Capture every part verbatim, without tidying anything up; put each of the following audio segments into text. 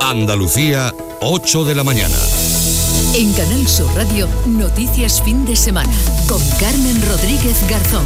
Andalucía, ocho de la mañana. En Canal Sur Radio, Noticias Fin de Semana, con Carmen Rodríguez Garzón.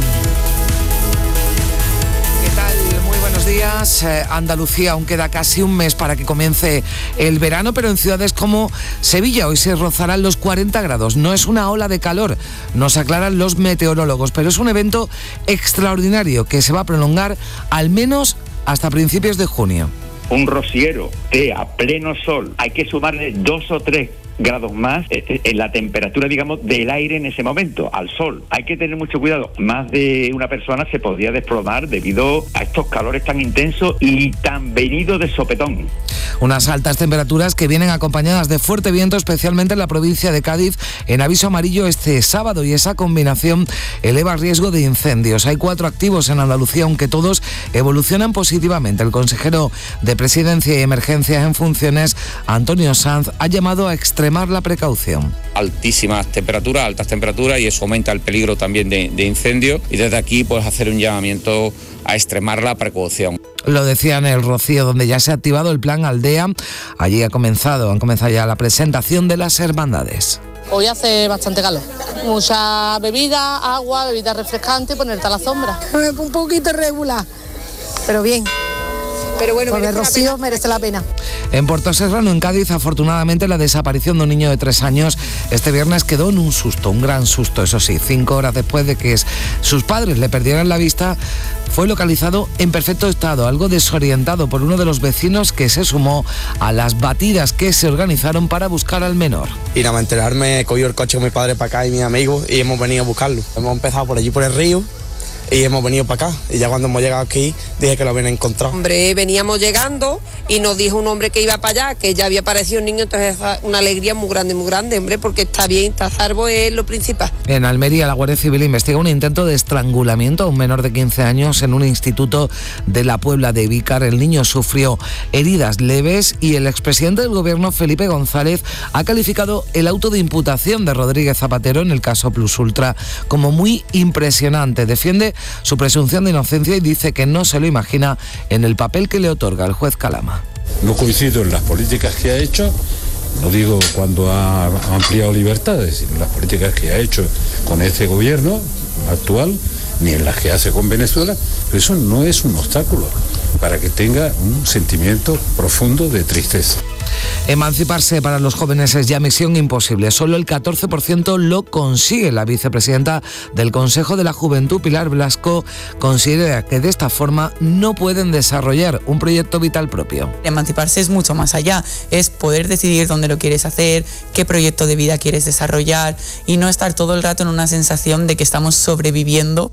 ¿Qué tal? Muy buenos días. Eh, Andalucía, aún queda casi un mes para que comience el verano, pero en ciudades como Sevilla hoy se rozarán los cuarenta grados. No es una ola de calor, nos aclaran los meteorólogos, pero es un evento extraordinario que se va a prolongar al menos hasta principios de junio. Un rociero de a pleno sol, hay que sumarle dos o tres grados más en la temperatura, digamos, del aire en ese momento, al sol. Hay que tener mucho cuidado. Más de una persona se podría desplomar debido a estos calores tan intensos y tan venidos de sopetón. Unas altas temperaturas que vienen acompañadas de fuerte viento, especialmente en la provincia de Cádiz, en aviso amarillo este sábado, y esa combinación eleva el riesgo de incendios. Hay cuatro activos en Andalucía, aunque todos evolucionan positivamente. El consejero de Presidencia y Emergencias en funciones, Antonio Sanz, ha llamado a extremar la precaución. Altísimas temperaturas, altas temperaturas, y eso aumenta el peligro también de, de incendio, y desde aquí pues hacer un llamamiento a extremar la precaución. Lo decía en el Rocío, donde ya se ha activado el plan Aldea. Allí ha comenzado, han comenzado ya la presentación de las hermandades. Hoy hace bastante calor. Mucha bebida, agua, bebida refrescante, ponerte a la sombra. Un poquito regular, pero bien. Pero bueno, por el Rocío merece la pena. En Puerto Serrano, en Cádiz, afortunadamente la desaparición de un niño de tres años este viernes quedó en un susto, un gran susto, eso sí. Cinco horas después de que sus padres le perdieran la vista, fue localizado en perfecto estado, algo desorientado por uno de los vecinos que se sumó a las batidas que se organizaron para buscar al menor. Y nada más enterarme, he cogido el coche con mi padre para acá y mis amigos y hemos venido a buscarlo. Hemos empezado por allí por el río y hemos venido para acá, y ya cuando hemos llegado aquí dije que lo habían encontrado. Hombre, veníamos llegando y nos dijo un hombre que iba para allá, que ya había aparecido un niño, entonces una alegría muy grande, muy grande, hombre, porque está bien, está salvo, es lo principal. En Almería, la Guardia Civil investiga un intento de estrangulamiento a un menor de quince años en un instituto de la Puebla de Vícar. El niño sufrió heridas leves y el expresidente del gobierno, Felipe González, ha calificado el auto de imputación de Rodríguez Zapatero en el caso Plus Ultra como muy impresionante. Defiende su presunción de inocencia y dice que no se lo imagina en el papel que le otorga el juez Calama. No coincido en las políticas que ha hecho, no digo cuando ha ampliado libertades, sino en las políticas que ha hecho con este gobierno actual, ni en las que hace con Venezuela, pero eso no es un obstáculo para que tenga un sentimiento profundo de tristeza. Emanciparse para los jóvenes es ya misión imposible. Solo el catorce por ciento lo consigue. La vicepresidenta del Consejo de la Juventud, Pilar Blasco, considera que de esta forma no pueden desarrollar un proyecto vital propio. Emanciparse es mucho más allá. Es poder decidir dónde lo quieres hacer, qué proyecto de vida quieres desarrollar y no estar todo el rato en una sensación de que estamos sobreviviendo.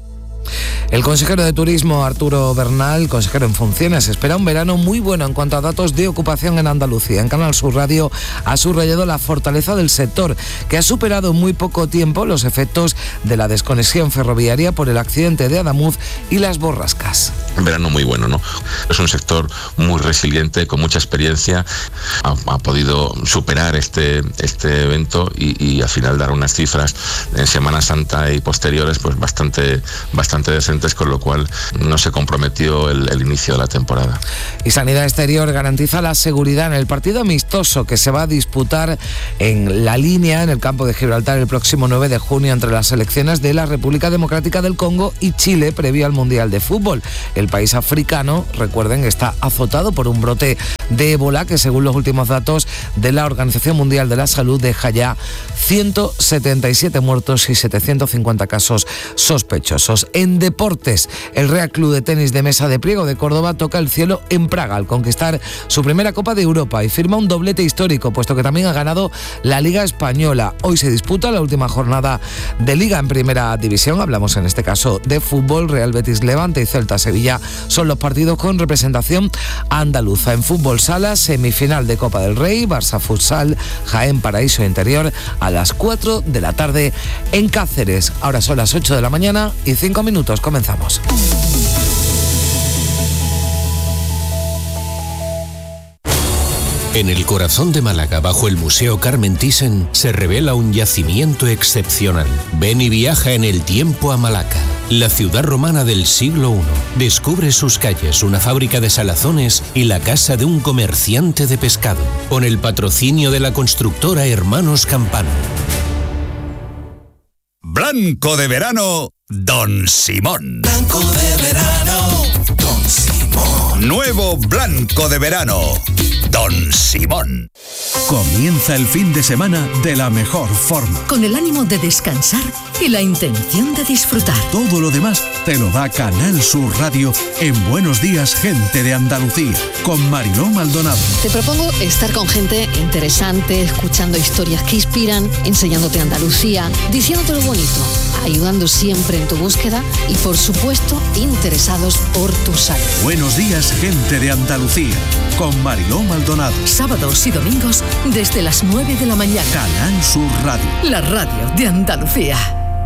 El consejero de Turismo, Arturo Bernal, consejero en funciones, espera un verano muy bueno en cuanto a datos de ocupación en Andalucía. En Canal Sur Radio ha subrayado la fortaleza del sector, que ha superado en muy poco tiempo los efectos de la desconexión ferroviaria por el accidente de Adamuz y las borrascas. Un verano muy bueno, ¿no? Es un sector muy resiliente, con mucha experiencia, ha, ha podido superar este, este evento y, y al final dar unas cifras en Semana Santa y posteriores pues bastante, bastante decentes, con lo cual no se comprometió el, el inicio de la temporada. Y Sanidad Exterior garantiza la seguridad en el partido amistoso que se va a disputar en La Línea, en el campo de Gibraltar, el próximo nueve de junio entre las selecciones de la República Democrática del Congo y Chile, previo al Mundial de Fútbol. El país africano, recuerden, está azotado por un brote de ébola que, según los últimos datos de la Organización Mundial de la Salud, deja ya ciento setenta y siete muertos y setecientos cincuenta casos sospechosos. En deportes, el Real Club de Tenis de Mesa de Priego de Córdoba toca el cielo en Praga al conquistar su primera Copa de Europa y firma un doblete histórico, puesto que también ha ganado la Liga Española. Hoy se disputa la última jornada de Liga en Primera División. Hablamos en este caso de fútbol. Real Betis Levante y Celta Sevilla son los partidos con representación andaluza. En fútbol sala, semifinal de Copa del Rey, Barça Futsal, Jaén Paraíso Interior a las cuatro de la tarde en Cáceres. Ahora son las ocho de la mañana y cinco minutos. Comenzamos. En el corazón de Málaga, bajo el Museo Carmen Thyssen, se revela un yacimiento excepcional. Ven y viaja en el tiempo a Malaca, la ciudad romana del siglo primero. Descubre sus calles, una fábrica de salazones y la casa de un comerciante de pescado, con el patrocinio de la constructora Hermanos Campano. Blanco de verano, Don Simón. Blanco de verano, Don Simón. Nuevo Blanco de verano, Don Simón. Comienza el fin de semana de la mejor forma. Con el ánimo de descansar y la intención de disfrutar. Todo lo demás te lo da Canal Sur Radio en Buenos Días, Gente de Andalucía, con Mariló Maldonado. Te propongo estar con gente interesante, escuchando historias que inspiran, enseñándote Andalucía, diciéndote lo bonito, ayudando siempre en tu búsqueda y, por supuesto, interesados por tu salud. Buenos Días, Gente de Andalucía, con Mariló Maldonado. Sábados y domingos desde las nueve de la mañana. Canal Sur Radio. La radio de Andalucía.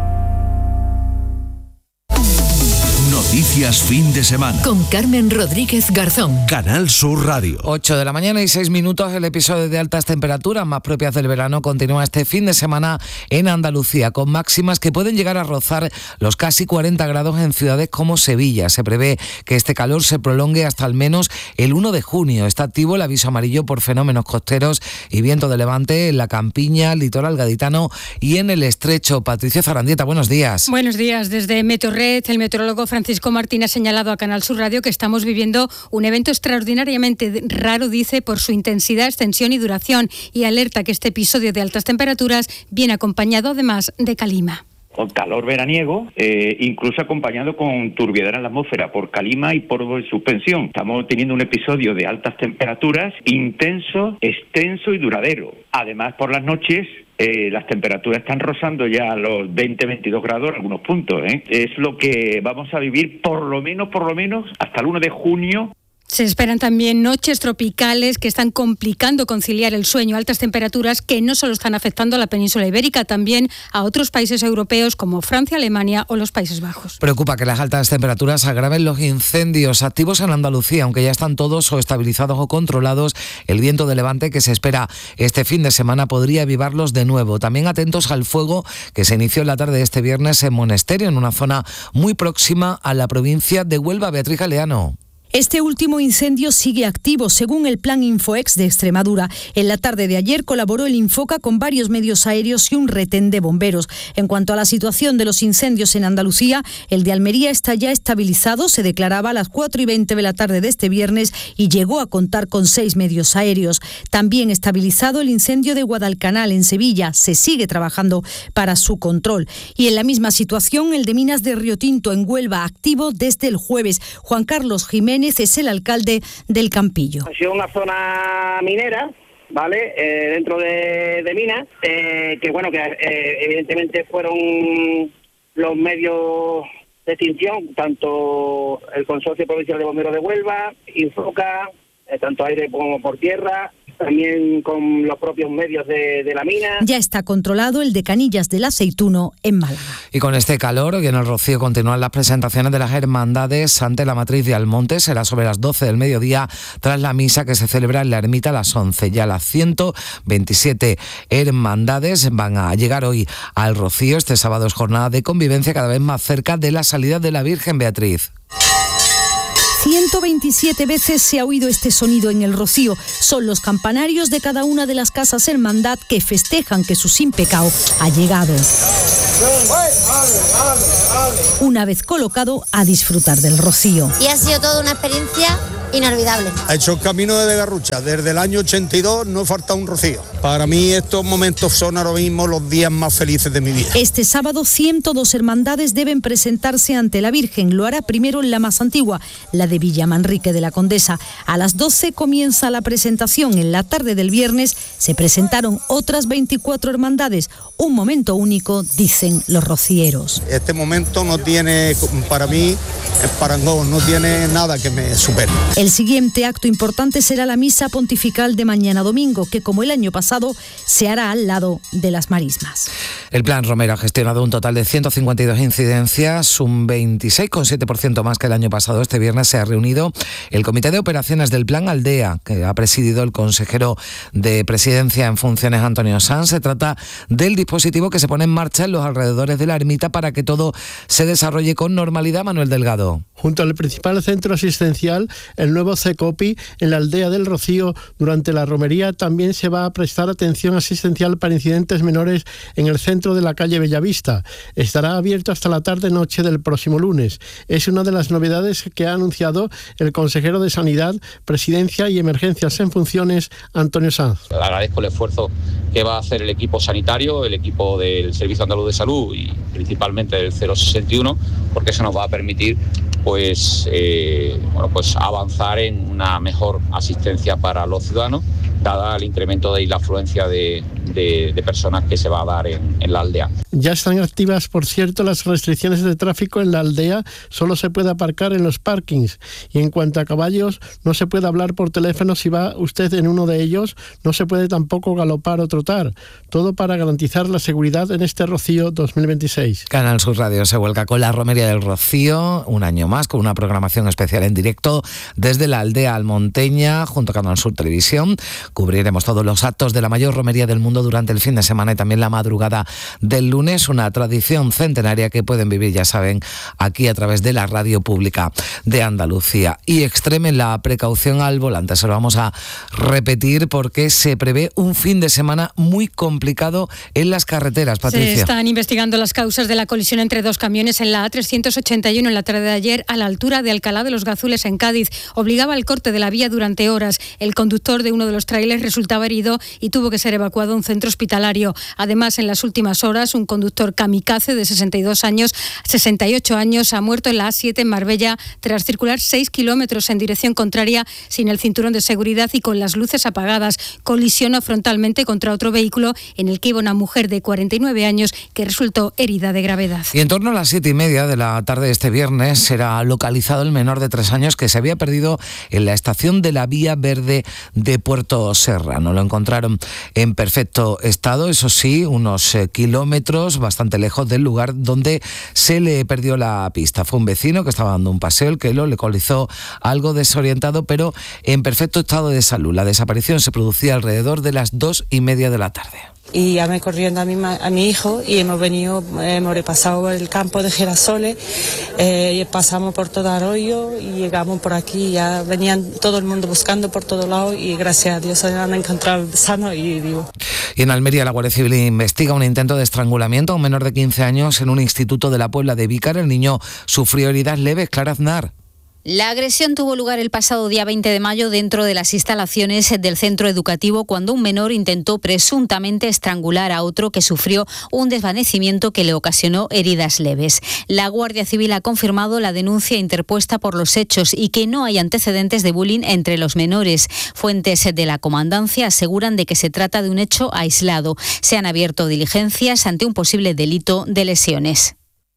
Noticias fin de semana. Con Carmen Rodríguez Garzón. Canal Sur Radio. ocho de la mañana y seis minutos. El episodio de altas temperaturas más propias del verano continúa este fin de semana en Andalucía, con máximas que pueden llegar a rozar los casi cuarenta grados en ciudades como Sevilla. Se prevé que este calor se prolongue hasta al menos el primero de junio. Está activo el aviso amarillo por fenómenos costeros y viento de levante en la campiña, el litoral gaditano y en el estrecho. Patricia Zarandieta, buenos días. Buenos días. Desde Meteorred, el meteorólogo Francisco Martín ha señalado a Canal Sur Radio que estamos viviendo un evento extraordinariamente raro, dice, por su intensidad, extensión y duración, y alerta que este episodio de altas temperaturas viene acompañado además de calima. Con calor veraniego, eh, incluso acompañado con turbiedad en la atmósfera por calima y por suspensión. Estamos teniendo un episodio de altas temperaturas intenso, extenso y duradero. Además, por las noches, Eh, las temperaturas están rozando ya los veinte a veintidós grados en algunos puntos, ¿eh? Es lo que vamos a vivir por lo menos, por lo menos, hasta el primero de junio. Se esperan también noches tropicales que están complicando conciliar el sueño, altas temperaturas que no solo están afectando a la península ibérica, también a otros países europeos como Francia, Alemania o los Países Bajos. Preocupa que las altas temperaturas agraven los incendios activos en Andalucía, aunque ya están todos o estabilizados o controlados. El viento de levante que se espera este fin de semana podría avivarlos de nuevo. También atentos al fuego que se inició en la tarde de este viernes en Monesterio, en una zona muy próxima a la provincia de Huelva. Beatriz Galeano. Este último incendio sigue activo, según el Plan Infoex de Extremadura. En la tarde de ayer colaboró el Infoca con varios medios aéreos y un retén de bomberos. En cuanto a la situación de los incendios en Andalucía, el de Almería está ya estabilizado, se declaraba a las cuatro y veinte de la tarde de este viernes y llegó a contar con seis medios aéreos. También estabilizado el incendio de Guadalcanal en Sevilla, se sigue trabajando para su control. Y en la misma situación, el de Minas de Río Tinto en Huelva, activo desde el jueves. Juan Carlos Jiménez es el alcalde del Campillo. Ha sido una zona minera, ¿vale? Eh, dentro de, de minas, eh, que bueno, que eh, evidentemente fueron los medios de extinción, tanto el Consorcio Provincial de Bomberos de Huelva, Infoca, eh, tanto aire como por tierra, también con los propios medios de, de la mina. Ya está controlado el de Canillas del Aceituno en Málaga. Y con este calor y en el Rocío continúan las presentaciones de las hermandades ante la matriz de Almonte. Será sobre las doce del mediodía tras la misa que se celebra en la ermita a las once. Ya las ciento veintisiete hermandades van a llegar hoy al Rocío. Este sábado es jornada de convivencia cada vez más cerca de la salida de la Virgen. Beatriz. ciento veintisiete veces se ha oído este sonido en el Rocío. Son los campanarios de cada una de las casas hermandad que festejan que su sin pecado ha llegado. Una vez colocado, a disfrutar del Rocío. Y ha sido toda una experiencia inolvidable. Ha hecho el camino de Garrucha desde el año ochenta y dos, no falta un Rocío. Para mí estos momentos son ahora mismo los días más felices de mi vida. Este sábado ciento dos hermandades deben presentarse ante la Virgen. Lo hará primero en la más antigua, la de Villamanrique de la Condesa. A las doce comienza la presentación. En la tarde del viernes se presentaron otras veinticuatro hermandades. Un momento único, dicen los rocieros. Este momento no tiene, para mí, parangón, no tiene nada que me supere. El siguiente acto importante será la misa pontifical de mañana domingo, que como el año pasado se hará al lado de las marismas. El Plan Romero ha gestionado un total de ciento cincuenta y dos incidencias, un veintiséis coma siete por ciento más que el año pasado. Este viernes se ha reunido el Comité de Operaciones del Plan Aldea, que ha presidido el consejero de Presidencia en funciones, Antonio Sanz. Se trata del dispositivo que se pone en marcha en los alrededores de la ermita para que todo se desarrolle con normalidad. Manuel Delgado. Junto al principal centro asistencial, el nuevo CECOPI en la aldea del Rocío, durante la romería también se va a prestar atención asistencial para incidentes menores en el centro de la calle Bellavista. Estará abierto hasta la tarde-noche del próximo lunes. Es una de las novedades que ha anunciado el consejero de Sanidad, Presidencia y Emergencias en funciones, Antonio Sanz. Agradezco el esfuerzo que va a hacer el equipo sanitario, el equipo del Servicio Andaluz de Salud y principalmente del cero sesenta y uno, porque eso nos va a permitir pues, eh, bueno, pues avanzar en una mejor asistencia para los ciudadanos, dada el incremento de la afluencia de, de, de personas que se va a dar en, en la aldea. Ya están activas, por cierto, las restricciones de tráfico en la aldea. Solo se puede aparcar en los parkings. Y en cuanto a caballos, no se puede hablar por teléfono si va usted en uno de ellos. No se puede tampoco galopar o trotar. Todo para garantizar la seguridad en este Rocío dos mil veintiséis. Canal Sur Radio se vuelca con la Romería del Rocío, un año más, con una programación especial en directo desde la aldea almonteña, junto a Canal Sur Televisión. Cubriremos todos los actos de la mayor romería del mundo durante el fin de semana y también la madrugada del lunes, una tradición centenaria que pueden vivir, ya saben, aquí a través de la radio pública de Andalucía. Y extremen la precaución al volante. Se lo vamos a repetir porque se prevé un fin de semana muy complicado en las carreteras. Patricia. Se están investigando las causas de la colisión entre dos camiones en la A trescientos ochenta y uno en la tarde de ayer a la altura de Alcalá de los Gazules en Cádiz. Obligaba al corte de la vía durante horas. El conductor de uno de los trailers resultaba herido y tuvo que ser evacuado a un centro hospitalario. Además, en las últimas horas, un conductor kamikaze de sesenta y dos años, sesenta y ocho años ha muerto en la A siete en Marbella tras circular seis kilómetros en dirección contraria sin el cinturón de seguridad y con las luces apagadas. Colisionó frontalmente contra otro vehículo en el que iba una mujer de cuarenta y nueve años que resultó herida de gravedad. Y en torno a las siete y media de la tarde de este viernes será localizado el menor de tres años que se había perdido en la estación de la Vía Verde de Puerto Serrano. Lo encontraron en perfecto estado, eso sí, unos eh, kilómetros bastante lejos del lugar donde se le perdió la pista. Fue un vecino que estaba dando un paseo el que lo localizó algo desorientado, pero en perfecto estado de salud. La desaparición se producía alrededor de las dos y media de la tarde. Y llamé corriendo a mi, a mi hijo y hemos venido, hemos repasado el campo de girasoles, eh, pasamos por todo Arroyo y llegamos por aquí. Ya venían todo el mundo buscando por todos lados y gracias a Dios se han encontrado sanos y vivos. Y en Almería la Guardia Civil investiga un intento de estrangulamiento a un menor de quince años en un instituto de la Puebla de Vícar. El niño sufrió heridas leves. Clara Aznar. La agresión tuvo lugar el pasado día veinte de mayo dentro de las instalaciones del centro educativo cuando un menor intentó presuntamente estrangular a otro que sufrió un desvanecimiento que le ocasionó heridas leves. La Guardia Civil ha confirmado la denuncia interpuesta por los hechos y que no hay antecedentes de bullying entre los menores. Fuentes de la comandancia aseguran de que se trata de un hecho aislado. Se han abierto diligencias ante un posible delito de lesiones.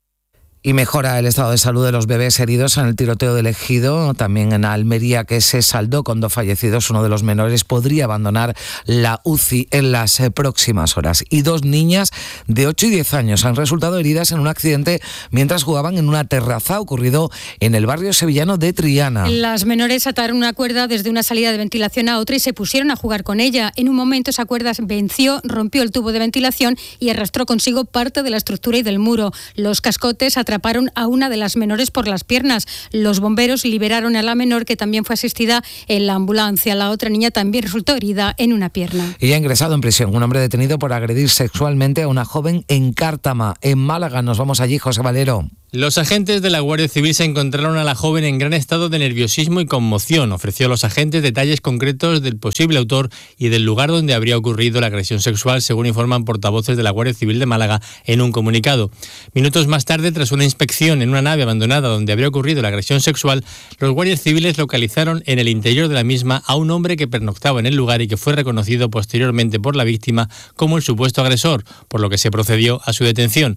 Y mejora el estado de salud de los bebés heridos en el tiroteo del Ejido, también en Almería, que se saldó con dos fallecidos. Uno de los menores podría abandonar la U C I en las próximas horas. Y dos niñas de ocho y diez años han resultado heridas en un accidente mientras jugaban en una terraza ocurrido en el barrio sevillano de Triana. Las menores ataron una cuerda desde una salida de ventilación a otra y se pusieron a jugar con ella. En un momento esa cuerda venció, rompió el tubo de ventilación y arrastró consigo parte de la estructura y del muro. Los cascotes atraparon a una de las menores por las piernas. Los bomberos liberaron a la menor, que también fue asistida en la ambulancia. La otra niña también resultó herida en una pierna. Y ha ingresado en prisión un hombre detenido por agredir sexualmente a una joven en Cártama, en Málaga. Nos vamos allí, José Valero. Los agentes de la Guardia Civil se encontraron a la joven en gran estado de nerviosismo y conmoción. Ofreció a los agentes detalles concretos del posible autor y del lugar donde habría ocurrido la agresión sexual, según informan portavoces de la Guardia Civil de Málaga en un comunicado. Minutos más tarde, tras una inspección en una nave abandonada donde habría ocurrido la agresión sexual, los guardias civiles localizaron en el interior de la misma a un hombre que pernoctaba en el lugar y que fue reconocido posteriormente por la víctima como el supuesto agresor, por lo que se procedió a su detención.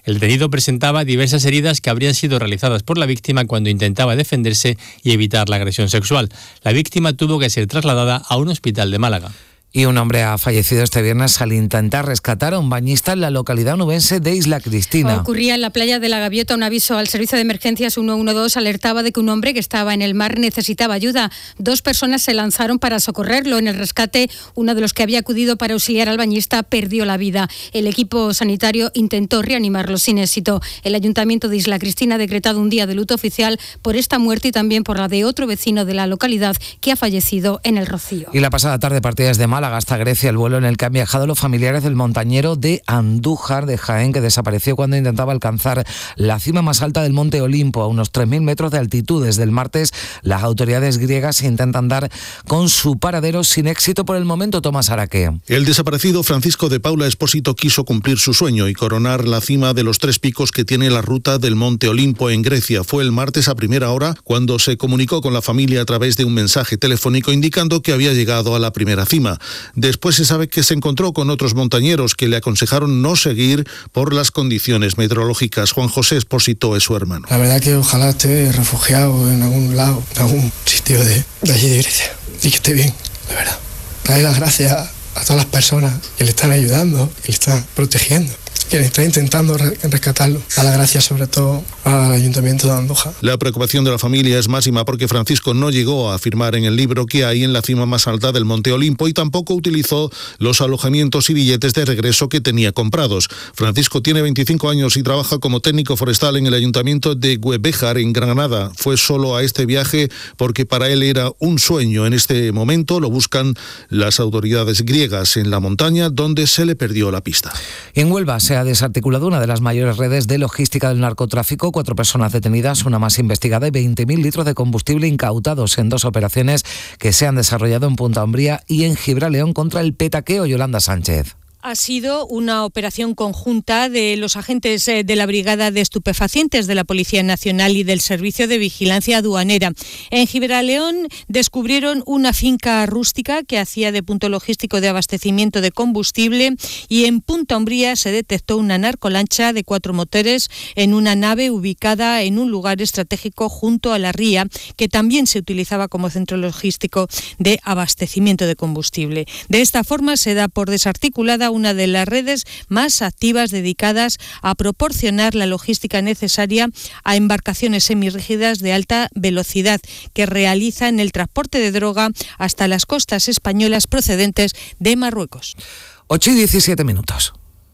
El detenido presentaba diversas heridas que habrían sido realizadas por la víctima cuando intentaba defenderse y evitar la agresión sexual. La víctima tuvo que ser trasladada a un hospital de Málaga. Y un hombre ha fallecido este viernes al intentar rescatar a un bañista en la localidad onubense de Isla Cristina. Ocurría en la playa de la Gaviota. Un aviso al servicio de emergencias ciento doce alertaba de que un hombre que estaba en el mar necesitaba ayuda. Dos personas se lanzaron para socorrerlo. En el rescate, uno de los que había acudido para auxiliar al bañista perdió la vida. El equipo sanitario intentó reanimarlo sin éxito. El Ayuntamiento de Isla Cristina ha decretado un día de luto oficial por esta muerte y también por la de otro vecino de la localidad que ha fallecido en el Rocío. Y la pasada tarde partía desde Málaga hasta Grecia el vuelo en el que han viajado los familiares del montañero de Andújar de Jaén, que desapareció cuando intentaba alcanzar la cima más alta del Monte Olimpo, a unos tres mil metros de altitud. Desde el martes, las autoridades griegas intentan dar con su paradero sin éxito por el momento. Tomás Araque. El desaparecido Francisco de Paula Espósito quiso cumplir su sueño y coronar la cima de los tres picos que tiene la ruta del Monte Olimpo en Grecia. Fue el martes a primera hora cuando se comunicó con la familia a través de un mensaje telefónico indicando que había llegado a la primera cima. Después se sabe que se encontró con otros montañeros que le aconsejaron no seguir por las condiciones meteorológicas. Juan José Espósito es su hermano. La verdad que ojalá esté refugiado en algún lado, en algún sitio de, de allí de Grecia, y que esté bien, de verdad. Darle las gracias a todas las personas que le están ayudando, que le están protegiendo, que está intentando rescatarlo. A la gracia sobre todo al Ayuntamiento de Andújar. La preocupación de la familia es máxima porque Francisco no llegó a firmar en el libro que hay en la cima más alta del Monte Olimpo y tampoco utilizó los alojamientos y billetes de regreso que tenía comprados. Francisco tiene veinticinco años y trabaja como técnico forestal en el Ayuntamiento de Güebejar, en Granada. Fue solo a este viaje porque para él era un sueño. En este momento lo buscan las autoridades griegas en la montaña donde se le perdió la pista. En Huelva se ha desarticulado una de las mayores redes de logística del narcotráfico. Cuatro personas detenidas, una más investigada y veinte mil litros de combustible incautados en dos operaciones que se han desarrollado en Punta Umbría y en Gibraleón contra el petaqueo. Yolanda Sánchez. Ha sido una operación conjunta de los agentes de la Brigada de Estupefacientes de la Policía Nacional y del Servicio de Vigilancia Aduanera. En Gibraleón descubrieron una finca rústica que hacía de punto logístico de abastecimiento de combustible y en Punta Umbría se detectó una narcolancha de cuatro motores en una nave ubicada en un lugar estratégico junto a la ría, que también se utilizaba como centro logístico de abastecimiento de combustible. De esta forma se da por desarticulada una de las redes más activas dedicadas a proporcionar la logística necesaria a embarcaciones semirrígidas de alta velocidad que realizan el transporte de droga hasta las costas españolas procedentes de Marruecos. ocho y diecisiete minutos.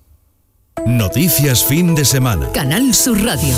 Noticias fin de semana. Canal Sur Radio.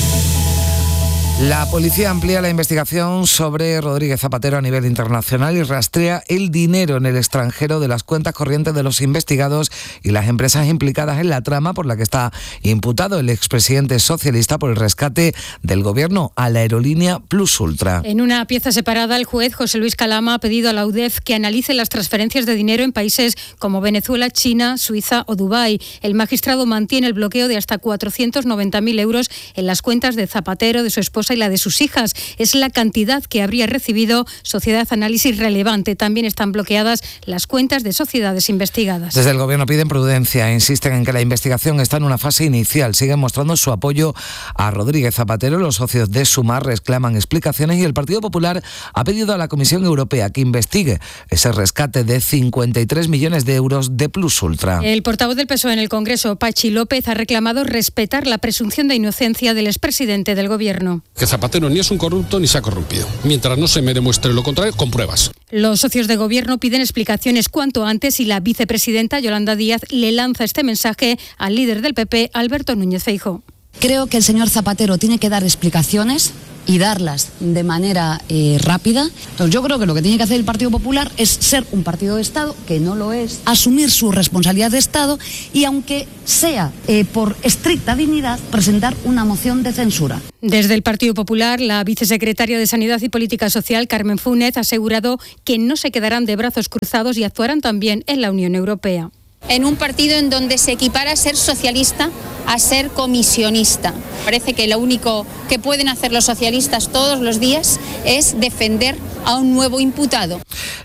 La policía amplía la investigación sobre Rodríguez Zapatero a nivel internacional y rastrea el dinero en el extranjero de las cuentas corrientes de los investigados y las empresas implicadas en la trama por la que está imputado el expresidente socialista por el rescate del gobierno a la aerolínea Plus Ultra. En una pieza separada, el juez José Luis Calama ha pedido a la U D E F que analice las transferencias de dinero en países como Venezuela, China, Suiza o Dubái. El magistrado mantiene el bloqueo de hasta cuatrocientos noventa mil euros en las cuentas de Zapatero, de su esposa y la de sus hijas. Es la cantidad que habría recibido Sociedad Análisis Relevante. También están bloqueadas las cuentas de sociedades investigadas. Desde el Gobierno piden prudencia, insisten en que la investigación está en una fase inicial. Siguen mostrando su apoyo a Rodríguez Zapatero. Los socios de Sumar reclaman explicaciones y el Partido Popular ha pedido a la Comisión Europea que investigue ese rescate de cincuenta y tres millones de euros de Plus Ultra. El portavoz del P S O E en el Congreso, Pachi López, ha reclamado respetar la presunción de inocencia del expresidente del Gobierno. Que Zapatero ni es un corrupto ni se ha corrompido. Mientras no se me demuestre lo contrario, con pruebas. Los socios de Gobierno piden explicaciones cuanto antes y la vicepresidenta Yolanda Díaz le lanza este mensaje al líder del P P, Alberto Núñez Feijóo. Creo que el señor Zapatero tiene que dar explicaciones y darlas de manera eh, rápida. Entonces yo creo que lo que tiene que hacer el Partido Popular es ser un partido de Estado, que no lo es, asumir su responsabilidad de Estado y, aunque sea eh, por estricta dignidad, presentar una moción de censura. Desde el Partido Popular, la vicesecretaria de Sanidad y Política Social, Carmen Funes, ha asegurado que no se quedarán de brazos cruzados y actuarán también en la Unión Europea. En un partido en donde se equipara ser socialista a ser comisionista. Parece que lo único que pueden hacer los socialistas todos los días es defender a un nuevo imputado.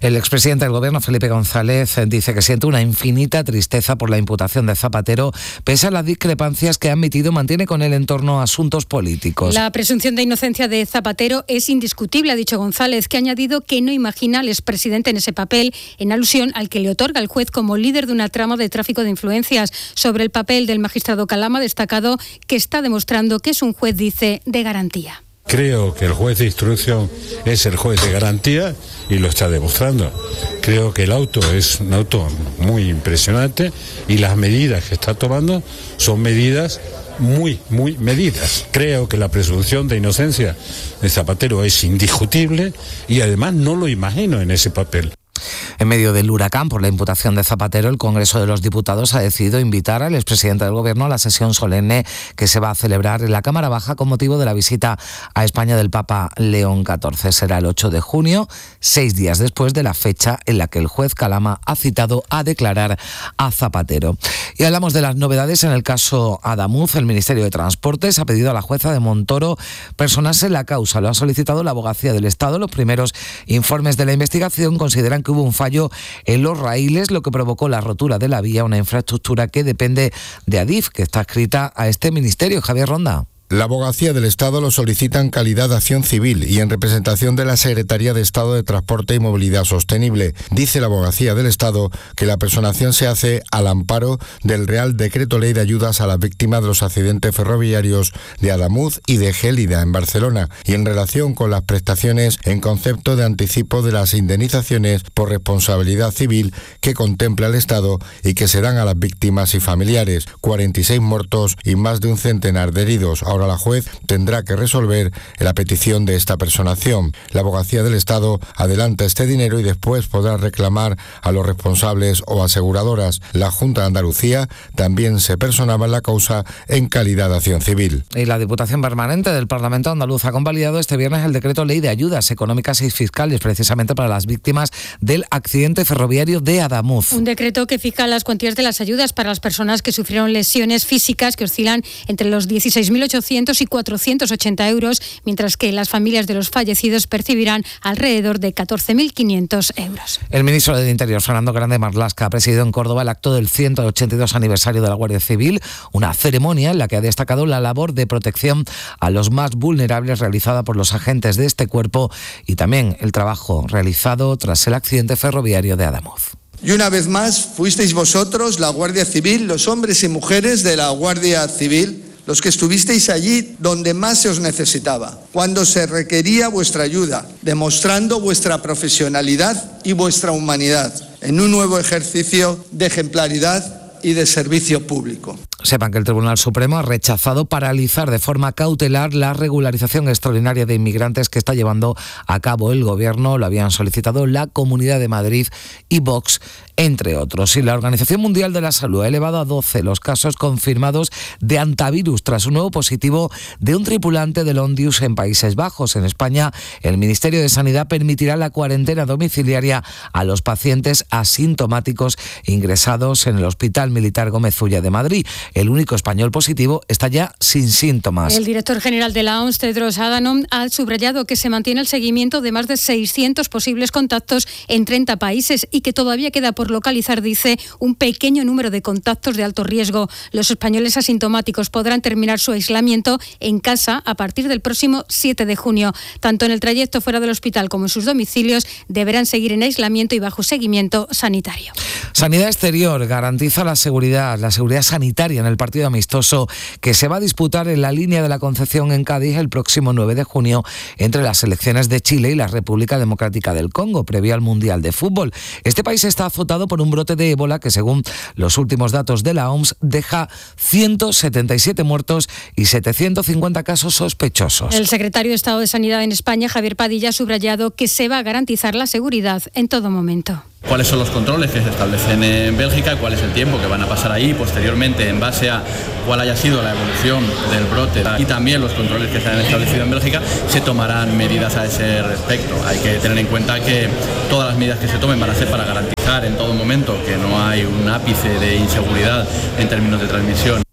El expresidente del Gobierno, Felipe González, dice que siente una infinita tristeza por la imputación de Zapatero, pese a las discrepancias que ha admitido mantiene con él en torno a asuntos políticos. La presunción de inocencia de Zapatero es indiscutible, ha dicho González, que ha añadido que no imagina al expresidente en ese papel, en alusión al que le otorga el juez como líder de una trama de tráfico de influencias. Sobre el papel del magistrado Calama ha destacado que está demostrando que es un juez, dice, de garantía. Creo que el juez de instrucción es el juez de garantía y lo está demostrando. Creo que el auto es un auto muy impresionante y las medidas que está tomando son medidas muy, muy medidas. Creo que la presunción de inocencia de Zapatero es indiscutible y además no lo imagino en ese papel. En medio del huracán por la imputación de Zapatero, el Congreso de los Diputados ha decidido invitar al expresidente del Gobierno a la sesión solemne que se va a celebrar en la Cámara Baja con motivo de la visita a España del Papa León catorce. Será el ocho de junio, seis días después de la fecha en la que el juez Calama ha citado a declarar a Zapatero. Y hablamos de las novedades en el caso Adamuz. El Ministerio de Transportes ha pedido a la jueza de Montoro personarse en la causa. Lo ha solicitado la Abogacía del Estado. Los primeros informes de la investigación consideran que hubo un fallo en los raíles, lo que provocó la rotura de la vía, una infraestructura que depende de Adif, que está adscrita a este ministerio. Javier Ronda. La Abogacía del Estado lo solicita en calidad de acción civil y en representación de la Secretaría de Estado de Transporte y Movilidad Sostenible. Dice la Abogacía del Estado que la personación se hace al amparo del Real Decreto Ley de Ayudas a las Víctimas de los Accidentes Ferroviarios de Adamuz y de Gélida en Barcelona y en relación con las prestaciones en concepto de anticipo de las indemnizaciones por responsabilidad civil que contempla el Estado y que se dan a las víctimas y familiares. cuarenta y seis muertos y más de un centenar de heridos. Ahora la juez tendrá que resolver la petición de esta personación. La Abogacía del Estado adelanta este dinero y después podrá reclamar a los responsables o aseguradoras. La Junta de Andalucía también se personaba en la causa en calidad de acción civil. Y la Diputación Permanente del Parlamento Andaluz ha convalidado este viernes el decreto Ley de Ayudas Económicas y Fiscales, precisamente para las víctimas del accidente ferroviario de Adamuz. Un decreto que fija las cuantías de las ayudas para las personas que sufrieron lesiones físicas que oscilan entre los dieciséis mil ochocientos y cuatrocientos ochenta euros, mientras que las familias de los fallecidos percibirán alrededor de catorce mil quinientos euros. El ministro del Interior, Fernando Grande Marlaska, ha presidido en Córdoba el acto del ciento ochenta y dos aniversario de la Guardia Civil, una ceremonia en la que ha destacado la labor de protección a los más vulnerables realizada por los agentes de este cuerpo y también el trabajo realizado tras el accidente ferroviario de Adamuz. Y una vez más fuisteis vosotros, la Guardia Civil, los hombres y mujeres de la Guardia Civil, los que estuvisteis allí donde más se os necesitaba, cuando se requería vuestra ayuda, demostrando vuestra profesionalidad y vuestra humanidad en un nuevo ejercicio de ejemplaridad y de servicio público. Sepan que el Tribunal Supremo ha rechazado paralizar de forma cautelar la regularización extraordinaria de inmigrantes que está llevando a cabo el Gobierno. Lo habían solicitado la Comunidad de Madrid y Vox, entre otros. Y la Organización Mundial de la Salud ha elevado a doce los casos confirmados de hantavirus tras un nuevo positivo de un tripulante del Ondius en Países Bajos. En España, el Ministerio de Sanidad permitirá la cuarentena domiciliaria a los pacientes asintomáticos ingresados en el Hospital Militar Gómez Ulla de Madrid. El único español positivo está ya sin síntomas. El director general de la O M S, Tedros Adhanom, ha subrayado que se mantiene el seguimiento de más de seiscientos posibles contactos en treinta países y que todavía queda por localizar, dice, un pequeño número de contactos de alto riesgo. Los españoles asintomáticos podrán terminar su aislamiento en casa a partir del próximo siete de junio. Tanto en el trayecto fuera del hospital como en sus domicilios deberán seguir en aislamiento y bajo seguimiento sanitario. Sanidad Exterior garantiza la seguridad, la seguridad sanitaria en el partido amistoso que se va a disputar en la línea de la Concepción en Cádiz el próximo nueve de junio entre las selecciones de Chile y la República Democrática del Congo, previo al Mundial de Fútbol. Este país está azotado por un brote de ébola que, según los últimos datos de la O M S, deja ciento setenta y siete muertos y setecientos cincuenta casos sospechosos. El secretario de Estado de Sanidad en España, Javier Padilla, ha subrayado que se va a garantizar la seguridad en todo momento. Cuáles son los controles que se establecen en Bélgica, cuál es el tiempo que van a pasar ahí, posteriormente en base a cuál haya sido la evolución del brote y también los controles que se han establecido en Bélgica, se tomarán medidas a ese respecto. Hay que tener en cuenta que todas las medidas que se tomen van a ser para garantizar en todo momento que no hay un ápice de inseguridad en términos de transmisión.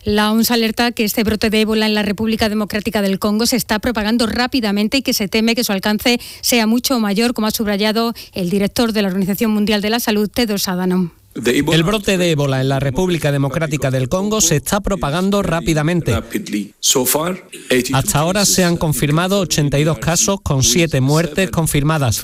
La O M S alerta que este brote de ébola en la República Democrática del Congo se está propagando rápidamente y que se teme que su alcance sea mucho mayor, como ha subrayado el director de la Organización Mundial de la Salud, Tedros Adhanom. El brote de ébola en la República Democrática del Congo se está propagando rápidamente. Hasta ahora se han confirmado ochenta y dos casos con siete muertes confirmadas.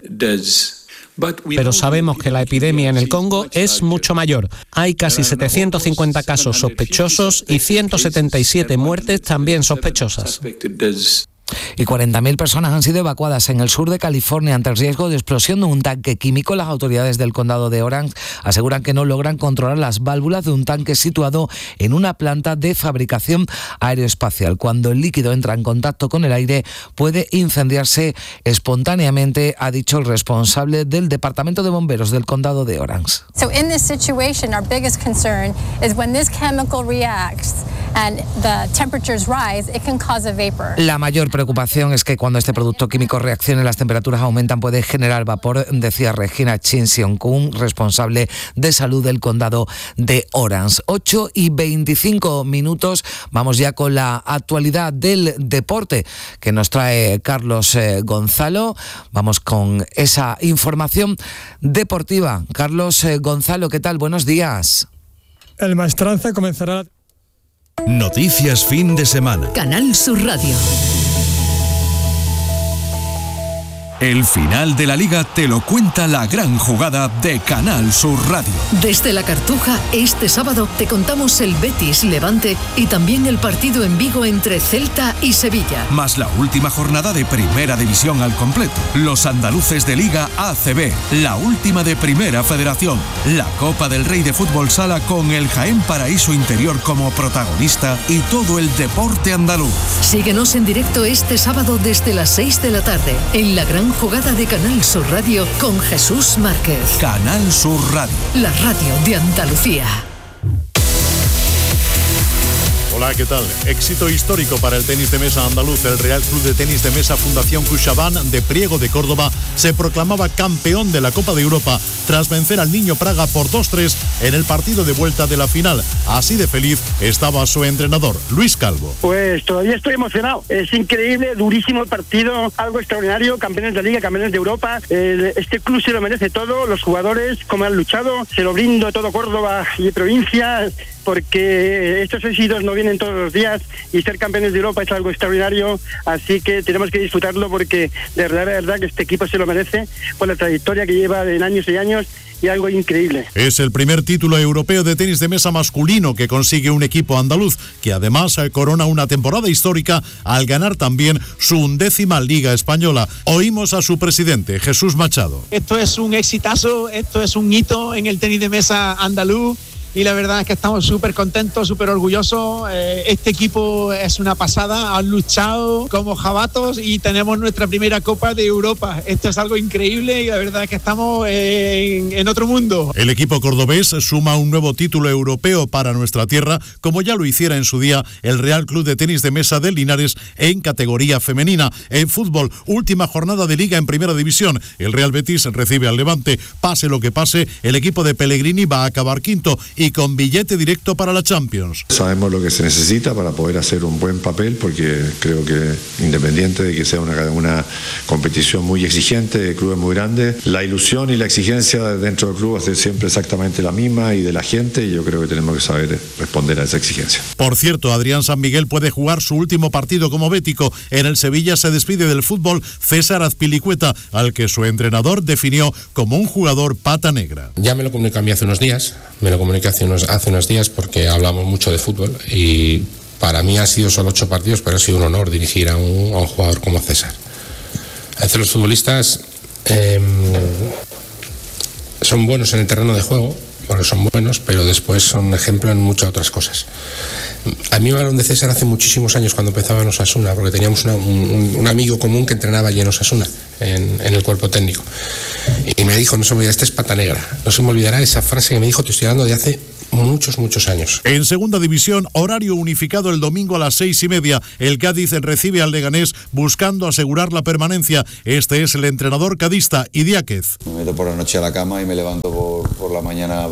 Pero sabemos que la epidemia en el Congo es mucho mayor. Hay casi setecientos cincuenta casos sospechosos y ciento setenta y siete muertes también sospechosas. Y cuarenta mil personas han sido evacuadas en el sur de California ante el riesgo de explosión de un tanque químico. Las autoridades del condado de Orange aseguran que no logran controlar las válvulas de un tanque situado en una planta de fabricación aeroespacial. Cuando el líquido entra en contacto con el aire, puede incendiarse espontáneamente, ha dicho el responsable del Departamento de Bomberos del condado de Orange. So in this situation, our biggest concern is when this chemical reacts and the temperatures rise, it can cause a vapor. La mayor preocupación es que cuando este producto químico reaccione, las temperaturas aumentan, puede generar vapor, decía Regina Chin-Seong-Kun, responsable de salud del condado de Orange. ocho y veinticinco minutos, vamos ya con la actualidad del deporte que nos trae Carlos eh, Gonzalo. Vamos con esa información deportiva. Carlos eh, Gonzalo, ¿qué tal? Buenos días. El Maestranza comenzará... Noticias fin de semana. Canal Sur Radio. El final de la Liga te lo cuenta la gran jugada de Canal Sur Radio. Desde la Cartuja, este sábado te contamos el Betis Levante y también el partido en Vigo entre Celta y Sevilla. Más la última jornada de Primera División al completo. Los andaluces de Liga A C B, la última de Primera Federación. La Copa del Rey de Fútbol Sala con el Jaén Paraíso Interior como protagonista y todo el deporte andaluz. Síguenos en directo este sábado desde las seis de la tarde en la gran jugada de Canal Sur Radio con Jesús Márquez. Canal Sur Radio. La radio de Andalucía. Hola, ¿qué tal? Éxito histórico para el tenis de mesa andaluz. El Real Club de Tenis de Mesa Fundación CaixaBank de Priego de Córdoba se proclamaba campeón de la Copa de Europa tras vencer al Niño Praga por dos tres en el partido de vuelta de la final. Así de feliz estaba su entrenador, Luis Calvo. Pues todavía estoy emocionado. Es increíble, durísimo el partido, algo extraordinario. Campeones de Liga, campeones de Europa. El, este club se lo merece todo. Los jugadores, como han luchado, se lo brindo a todo Córdoba y provincia, porque estos éxitos no vienen todos los días y ser campeones de Europa es algo extraordinario, así que tenemos que disfrutarlo porque de verdad, de verdad que este equipo se lo merece por la trayectoria que lleva de años y años y algo increíble. Es el primer título europeo de tenis de mesa masculino que consigue un equipo andaluz, que además corona una temporada histórica al ganar también su undécima Liga Española. Oímos a su presidente, Jesús Machado. Esto es un exitazo, esto es un hito en el tenis de mesa andaluz. Y la verdad es que estamos súper contentos, súper orgullosos. Eh, este equipo es una pasada, han luchado como jabatos y tenemos nuestra primera Copa de Europa. Esto es algo increíble y la verdad es que estamos en, en otro mundo. El equipo cordobés suma un nuevo título europeo para nuestra tierra, como ya lo hiciera en su día el Real Club de Tenis de Mesa de Linares en categoría femenina. En fútbol, última jornada de Liga en Primera División. El Real Betis recibe al Levante. Pase lo que pase, el equipo de Pellegrini va a acabar quinto y con billete directo para la Champions. Sabemos lo que se necesita para poder hacer un buen papel, porque creo que independiente de que sea una, una competición muy exigente, el club es muy grande, la ilusión y la exigencia dentro del club va a ser siempre exactamente la misma y de la gente, y yo creo que tenemos que saber responder a esa exigencia. Por cierto, Adrián San Miguel puede jugar su último partido como bético. En el Sevilla se despide del fútbol César Azpilicueta, al que su entrenador definió como un jugador pata negra. Ya me lo comunicó a mí hace unos días, me lo comunicó hace unos, hace unos días porque hablamos mucho de fútbol y para mí ha sido solo ocho partidos, pero ha sido un honor dirigir a un, a un jugador como César. A veces los futbolistas eh, son buenos en el terreno de juego, porque son buenos, pero después son ejemplo en muchas otras cosas. A mí me hablaron de César hace muchísimos años cuando empezaba en Osasuna, porque teníamos una, un, un amigo común que entrenaba allí en Osasuna, en, en el cuerpo técnico. Y me dijo, no se me olvidará, esta es pata negra. No se me olvidará esa frase que me dijo, te estoy hablando de hace muchos, muchos años. En segunda división, horario unificado el domingo a las seis y media. El Cádiz recibe al Leganés buscando asegurar la permanencia. Este es el entrenador cadista, Idiáquez. Me meto por la noche a la cama y me levanto por, por la mañana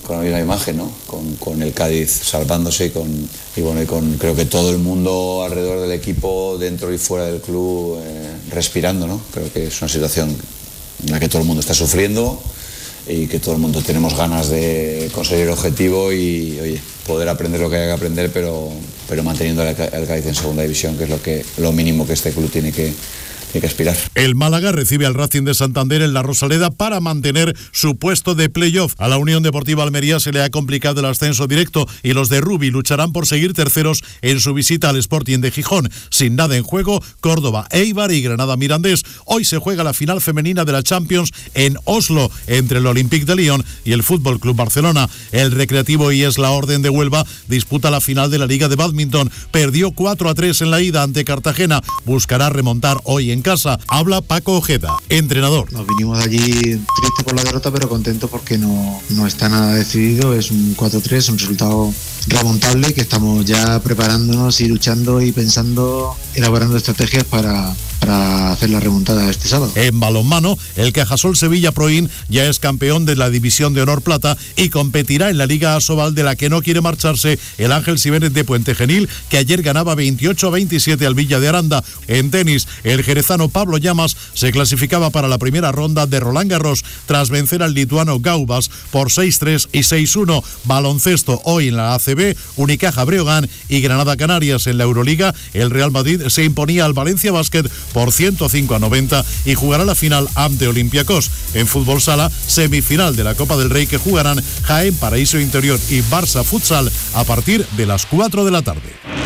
con la misma imagen, ¿no? Con, con el Cádiz salvándose y con, y bueno, y con creo que todo el mundo alrededor del equipo, dentro y fuera del club, eh, respirando, ¿no? Creo que es una situación en la que todo el mundo está sufriendo y que todo el mundo tenemos ganas de conseguir el objetivo y, oye, poder aprender lo que haya que aprender, pero, pero manteniendo el Cádiz en segunda división, que es lo, que, lo mínimo que este club tiene que Hay que aspirar. El Málaga recibe al Racing de Santander en la Rosaleda para mantener su puesto de playoff. A la Unión Deportiva Almería se le ha complicado el ascenso directo y los de Rubi lucharán por seguir terceros en su visita al Sporting de Gijón. Sin nada en juego, Córdoba, Eibar y Granada Mirandés. Hoy se juega la final femenina de la Champions en Oslo entre el Olympique de Lyon y el Fútbol Club Barcelona. El Recreativo y es la Orden de Huelva disputa la final de la Liga de Bádminton. Perdió cuatro a tres en la ida ante Cartagena. Buscará remontar hoy en casa. Habla Paco Ojeda, entrenador. Nos vinimos de allí tristes por la derrota, pero contentos porque no, no está nada decidido. Es un cuatro tres, un resultado remontable que estamos ya preparándonos y luchando y pensando, elaborando estrategias para, para hacer la remontada este sábado. En balonmano, el Cajasol Sevilla Proin ya es campeón de la División de Honor Plata y competirá en la Liga Asobal, de la que no quiere marcharse el Ángel Sibérez de Puente Genil, que ayer ganaba veintiocho a veintisiete al Villa de Aranda. En tenis, el jerezano Pablo Llamas se clasificaba para la primera ronda de Roland Garros tras vencer al lituano Gaubas por seis tres y seis uno. Baloncesto, hoy en la A C B, Unicaja Breogán y Granada Canarias. En la Euroliga, el Real Madrid se imponía al Valencia Basket por ciento cinco a noventa y jugará la final ante Olympiacos. En fútbol sala, semifinal de la Copa del Rey, que jugarán Jaén Paraíso Interior y Barça Futsal a partir de las cuatro de la tarde.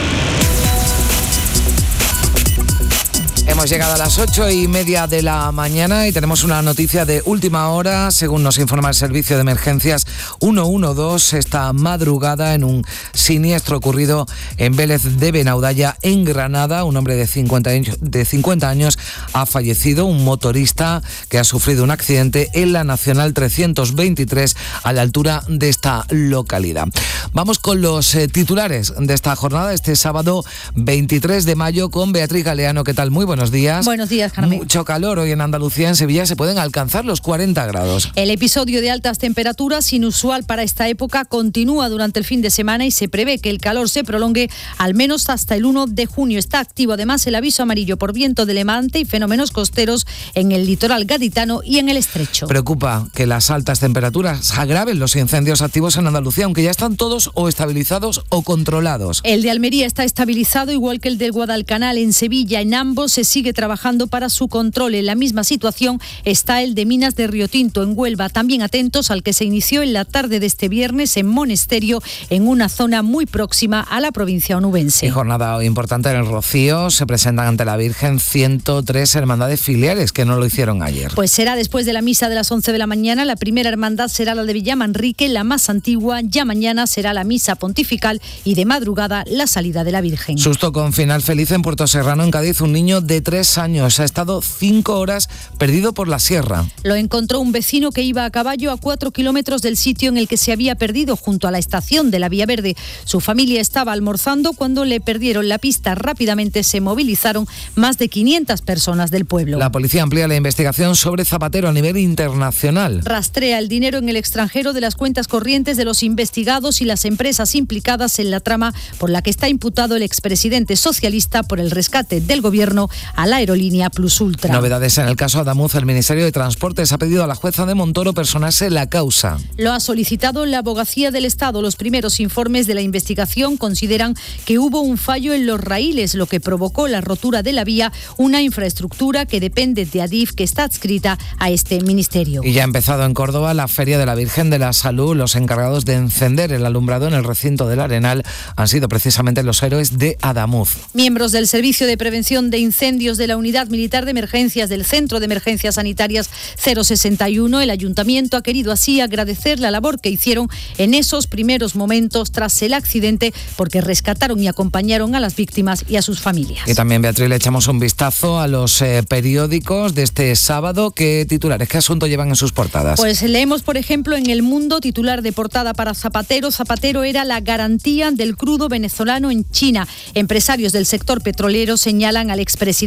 Hemos llegado a las ocho y media de la mañana y tenemos una noticia de última hora. Según nos informa el servicio de emergencias ciento doce, esta madrugada en un siniestro ocurrido en Vélez de Benaudalla, en Granada. Un hombre de cincuenta años ha fallecido, un motorista que ha sufrido un accidente en la Nacional trescientos veintitrés a la altura de esta localidad. Vamos con los eh, titulares de esta jornada, este sábado veintitrés de mayo, con Beatriz Galeano. ¿Qué tal? Muy buenos días. Buenos días, Carmen. Mucho calor hoy en Andalucía. En Sevilla se pueden alcanzar los cuarenta grados. El episodio de altas temperaturas, inusual para esta época, continúa durante el fin de semana y se prevé que el calor se prolongue al menos hasta el uno de junio. Está activo además el aviso amarillo por viento de levante y fenómenos costeros en el litoral gaditano y en el estrecho. Preocupa que las altas temperaturas agraven los incendios activos en Andalucía, aunque ya están todos o estabilizados o controlados. El de Almería está estabilizado, igual que el del Guadalcanal. En Sevilla, en ambos se sigue trabajando para su control. En la misma situación está el de Minas de Río Tinto, en Huelva. También atentos al que se inició en la tarde de este viernes en Monesterio, en una zona muy próxima a la provincia onubense. Y jornada importante en el Rocío. Se presentan ante la Virgen ciento tres hermandades filiales que no lo hicieron ayer. Pues será después de la misa de las once de la mañana. La primera hermandad será la de Villamanrique, la más antigua. Ya mañana será la misa pontifical y de madrugada la salida de la Virgen. Susto con final feliz en Puerto Serrano, en Cádiz. Un niño de tres años ha estado cinco horas perdido por la sierra. Lo encontró un vecino que iba a caballo a cuatro kilómetros del sitio en el que se había perdido, junto a la estación de la Vía Verde. Su familia estaba almorzando cuando le perdieron la pista. Rápidamente se movilizaron más de quinientas personas del pueblo. La policía amplía la investigación sobre Zapatero a nivel internacional. Rastrea el dinero en el extranjero de las cuentas corrientes de los investigados y las empresas implicadas en la trama por la que está imputado el expresidente socialista por el rescate del gobierno a la aerolínea Plus Ultra. Novedades en el caso Adamuz. El Ministerio de Transportes ha pedido a la jueza de Montoro personarse la causa. Lo ha solicitado la Abogacía del Estado. Los primeros informes de la investigación consideran que hubo un fallo en los raíles, lo que provocó la rotura de la vía, una infraestructura que depende de Adif, que está adscrita a este ministerio. Y ya ha empezado en Córdoba la Feria de la Virgen de la Salud. Los encargados de encender el alumbrado en el recinto del Arenal han sido precisamente los héroes de Adamuz. Miembros del Servicio de Prevención de Incendios de la Unidad Militar de Emergencias del Centro de Emergencias Sanitarias cero sesenta y uno, el Ayuntamiento ha querido así agradecer la labor que hicieron en esos primeros momentos tras el accidente, porque rescataron y acompañaron a las víctimas y a sus familias. Y también, Beatriz, le echamos un vistazo a los eh, periódicos de este sábado. ¿Qué titulares, qué asunto llevan en sus portadas? Pues leemos, por ejemplo, en El Mundo, titular de portada para Zapatero: Zapatero era la garantía del crudo venezolano en China. Empresarios del sector petrolero señalan al expresidente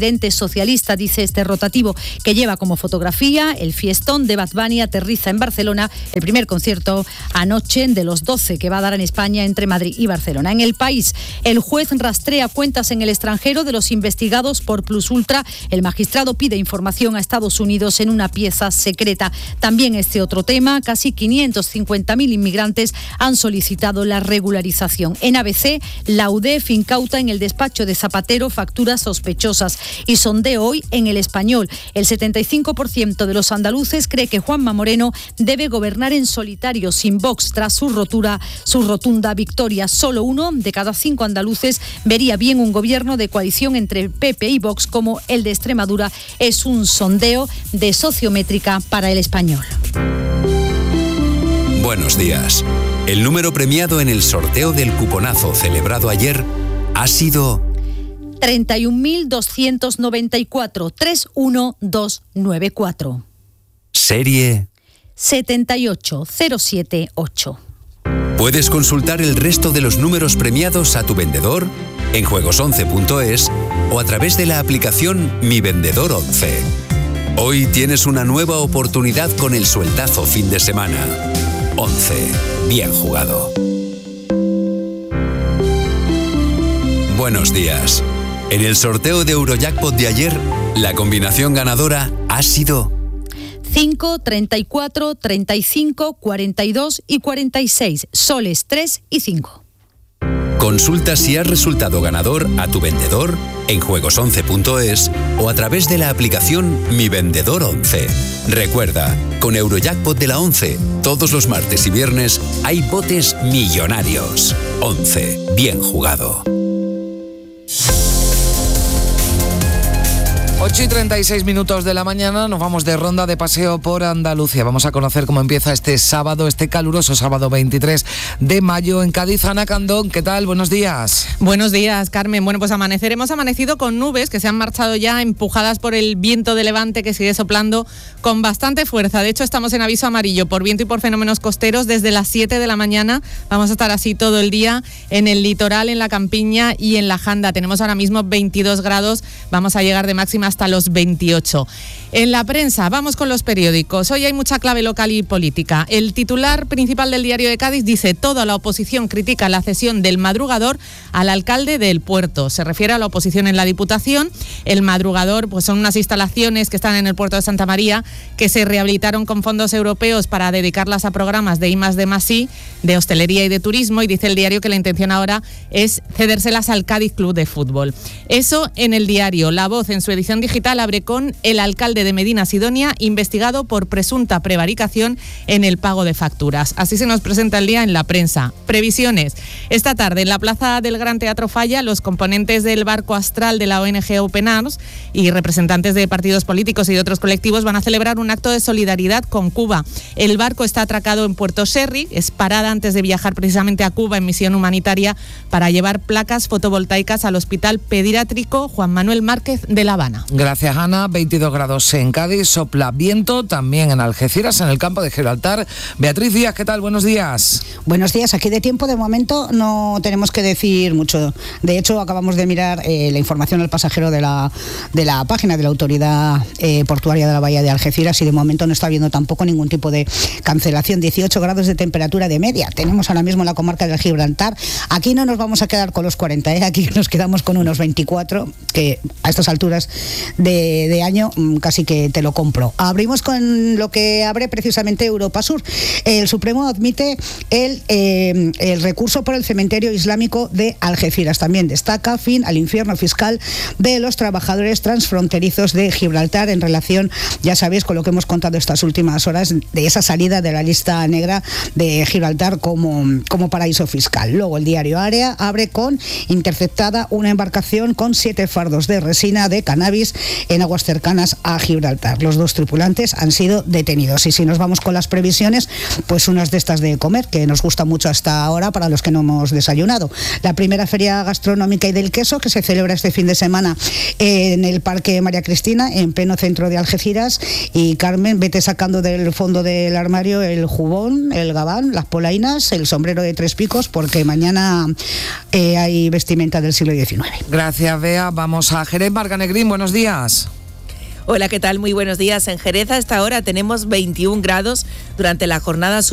preferente socialista, dice este rotativo, que lleva como fotografía el fiestón de Bad Bunny aterriza en Barcelona, el primer concierto anoche de los doce que va a dar en España entre Madrid y Barcelona. En El País, el juez rastrea cuentas en el extranjero de los investigados por Plus Ultra. El magistrado pide información a Estados Unidos en una pieza secreta. También este otro tema, casi quinientos cincuenta mil inmigrantes han solicitado la regularización. En A B C, la U D E F incauta en el despacho de Zapatero facturas sospechosas. Y sondeo hoy en El Español. El setenta y cinco por ciento de los andaluces cree que Juanma Moreno debe gobernar en solitario, sin Vox, tras su rotura, su rotunda victoria. Solo uno de cada cinco andaluces vería bien un gobierno de coalición entre P P y Vox como el de Extremadura. Es un sondeo de Sociométrica para El Español. Buenos días. El número premiado en el sorteo del cuponazo celebrado ayer ha sido treinta y un mil doscientos noventa y cuatro, tres uno dos nueve cuatro. Serie setenta y ocho cero siete ocho. Puedes consultar el resto de los números premiados a tu vendedor en juegos once punto es o a través de la aplicación Mi Vendedor once. Hoy tienes una nueva oportunidad con el sueldazo fin de semana. once. Bien jugado. Buenos días. En el sorteo de Eurojackpot de ayer, la combinación ganadora ha sido cinco, treinta y cuatro, treinta y cinco, cuarenta y dos y cuarenta y seis, soles tres y cinco. Consulta si has resultado ganador a tu vendedor en juegos once punto es o a través de la aplicación Mi Vendedor once. Recuerda, con Eurojackpot de la once, todos los martes y viernes hay botes millonarios. once. Bien jugado. ocho y treinta y seis minutos de la mañana, nos vamos de ronda de paseo por Andalucía. Vamos a conocer cómo empieza este sábado, este caluroso sábado veintitrés de mayo en Cádiz. Ana Candón, ¿qué tal? Buenos días. Buenos días, Carmen. Bueno, pues amanecer, hemos amanecido con nubes que se han marchado ya empujadas por el viento de levante que sigue soplando con bastante fuerza. De hecho, estamos en aviso amarillo por viento y por fenómenos costeros desde las siete de la mañana. Vamos a estar así todo el día en el litoral, en la campiña y en la Janda. Tenemos ahora mismo veintidós grados, vamos a llegar de máxima hasta los veintiocho. En la prensa, vamos con los periódicos. Hoy hay mucha clave local y política. El titular principal del Diario de Cádiz dice: toda la oposición critica la cesión del Madrugador al alcalde del puerto. Se refiere a la oposición en la Diputación. El Madrugador pues son unas instalaciones que están en el puerto de Santa María que se rehabilitaron con fondos europeos para dedicarlas a programas de I más D más I, de hostelería y de turismo, y dice el diario que la intención ahora es cedérselas al Cádiz Club de Fútbol. Eso en el diario. La Voz, en su edición digital, abre con: el alcalde de Medina Sidonia investigado por presunta prevaricación en el pago de facturas. Así se nos presenta el día en la prensa. Previsiones. Esta tarde en la plaza del Gran Teatro Falla, los componentes del barco astral de la O N G Open Arms y representantes de partidos políticos y de otros colectivos van a celebrar un acto de solidaridad con Cuba. El barco está atracado en Puerto Sherry, es parada antes de viajar precisamente a Cuba en misión humanitaria para llevar placas fotovoltaicas al Hospital Pediátrico Juan Manuel Márquez de La Habana. Gracias, Ana. veintidós grados en Cádiz, sopla viento también en Algeciras, en el campo de Gibraltar. Beatriz Díaz, ¿qué tal? Buenos días. Buenos días. Aquí de tiempo de momento no tenemos que decir mucho. De hecho, acabamos de mirar eh, la información al pasajero de la, de la página de la Autoridad eh, Portuaria de la Bahía de Algeciras, y de momento no está habiendo tampoco ningún tipo de cancelación. dieciocho grados de temperatura de media tenemos ahora mismo en la comarca del Gibraltar. Aquí no nos vamos a quedar con los cuarenta, ¿eh? Aquí nos quedamos con unos veinticuatro, que a estas alturas de, de año casi que te lo compro. Abrimos con lo que abre precisamente Europa Sur. El Supremo admite el, eh, el recurso por el cementerio islámico de Algeciras. También destaca fin al infierno fiscal de los trabajadores transfronterizos de Gibraltar en relación, ya sabéis, con lo que hemos contado estas últimas horas de esa salida de la lista negra de Gibraltar como, como paraíso fiscal. Luego el diario Área abre con: interceptada una embarcación con siete fardos de resina de cannabis en aguas cercanas a Gibraltar. Los dos tripulantes han sido detenidos. Y si nos vamos con las previsiones, pues unas de estas de comer, que nos gusta mucho hasta ahora para los que no hemos desayunado. La primera feria gastronómica y del queso, que se celebra este fin de semana en el Parque María Cristina, en pleno centro de Algeciras. Y Carmen, vete sacando del fondo del armario el jubón, el gabán, las polainas, el sombrero de tres picos, porque mañana eh, hay vestimenta del siglo diecinueve. Gracias, Bea. Vamos a Jerez. Marga Negrín, buenos días. Hola, ¿qué tal? Muy buenos días. En Jerez a esta hora tenemos veintiún grados. Durante la jornada